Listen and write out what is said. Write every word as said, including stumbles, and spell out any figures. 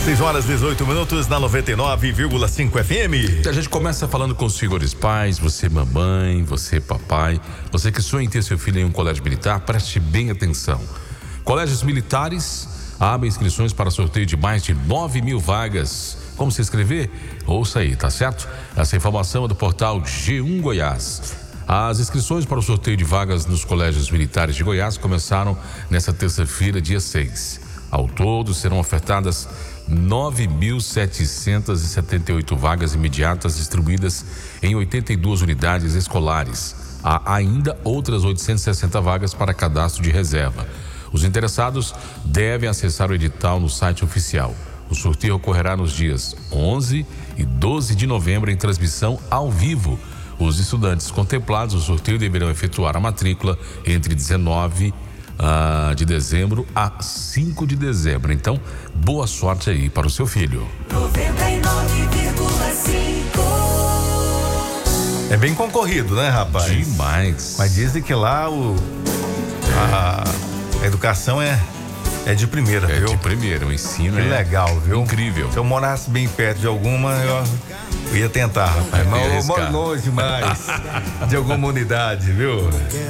seis horas e dezoito minutos na noventa e nove vírgula cinco F M. A gente começa falando com os senhores pais, você mamãe, você papai, você que sonha em ter seu filho em um colégio militar, preste bem atenção. Colégios militares abrem inscrições para sorteio de mais de nove mil vagas. Como se inscrever? Ouça aí, tá certo? Essa informação é do portal G um Goiás. As inscrições para o sorteio de vagas nos colégios militares de Goiás começaram nesta terça-feira, dia seis. Ao todo, serão ofertadas nove mil setecentas e setenta e oito vagas imediatas distribuídas em oitenta e duas unidades escolares. Há ainda outras oitocentas e sessenta vagas para cadastro de reserva. Os interessados devem acessar o edital no site oficial. O sorteio ocorrerá nos dias onze e doze de novembro em transmissão ao vivo. Os estudantes contemplados no sorteio deverão efetuar a matrícula entre dezenove uh, de dezembro a cinco de dezembro. Então, boa sorte aí para o seu filho. noventa e nove vírgula cinco. É bem concorrido, né, rapaz? Demais. Mas dizem que lá o a, a educação é é de primeira, É viu? de primeira, o ensino Que é legal, viu? incrível. Se eu morasse bem perto de alguma, eu, eu ia tentar, rapaz. Ia Mas eu arriscar. moro longe demais de alguma unidade, viu?